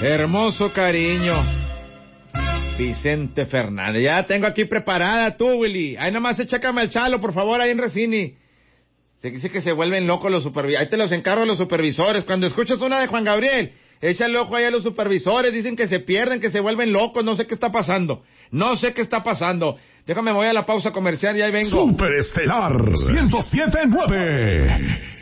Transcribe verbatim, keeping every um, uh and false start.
Hermoso cariño. Vicente Fernández. Ya tengo aquí preparada tú, Willy. Ahí nomás échame el chalo, por favor, ahí en Resini. Se dice que se vuelven locos los supervisores. Ahí te los encargo a los supervisores. Cuando escuchas una de Juan Gabriel, échale ojo ahí a los supervisores. Dicen que se pierden, que se vuelven locos. No sé qué está pasando. No sé qué está pasando. Déjame, voy a la pausa comercial y ahí vengo. Superestelar ciento siete punto nueve.